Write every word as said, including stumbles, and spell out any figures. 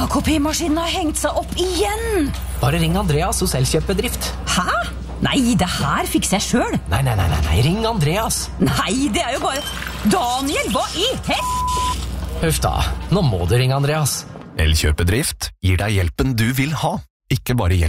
Fotokopimaskinen har hengt seg opp igjen. Bare ring Andreas hos Elkjøpbedrift. Hæ? Nei, det her fikser jeg selv. Nei, nei, nei, nei, nei, ring Andreas. Nei, det er jo bare... Daniel, hva i hel... Huff da, nå må du ringe Andreas. Elkjøpbedrift gir deg hjelpen du vil ha, ikke bare hjelp.